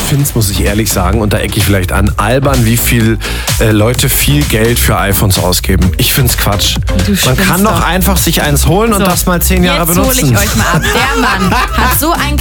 finde es, muss ich ehrlich sagen, und da ecke ich vielleicht an, albern, wie viel Leute viel Geld für iPhones ausgeben. Ich finde es Quatsch. Man kann doch einfach sich eins holen und das mal 10 Jahre Jetzt hole benutzen. ich euch mal ab. Der Mann hat so ein